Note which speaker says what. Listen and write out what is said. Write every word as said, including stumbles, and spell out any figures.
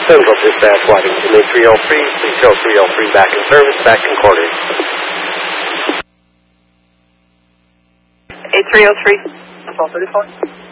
Speaker 1: Central Dispatch, Waddington, A three oh three, please show three oh three back in service, back in quarters.
Speaker 2: A three oh three, twelve thirty-four.